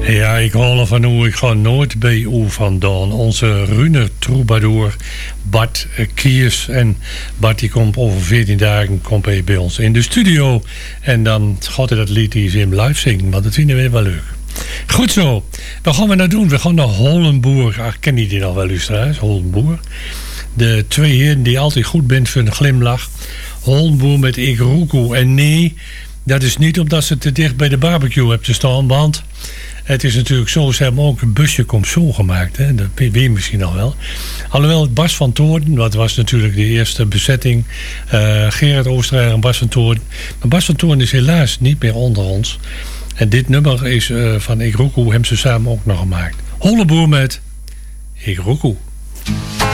Ja, ik hou ervan hoe ik ga nooit bij u vandaan. Onze Runer troubadour Bart Kiers. En Bart die komt over 14 dagen bij ons in de studio. En dan gaat hij dat lied die ze hem live zingen. Want dat vinden we wel leuk. Goed zo. Wat gaan we nou doen? We gaan naar Hollenboer. Ach, ken je die nog wel, luisteraars? Hollenboer. De twee heren die altijd goed bent voor een glimlach. Hollenboer met Ik Roekoe. En nee, dat is niet omdat ze te dicht bij de barbecue hebben te staan. Want het is natuurlijk zo, ze hebben ook een busje komt zo gemaakt. Hè? Dat weet je misschien al wel. Alhoewel Bas van Toorn, dat was natuurlijk de eerste bezetting. Gerard Oostenrijk en Bas van Toorn. Maar Bas van Toorn is helaas niet meer onder ons. En dit nummer is van Ik Roekoe, hebben ze samen ook nog gemaakt. Hollenboer met Ik Roekoe.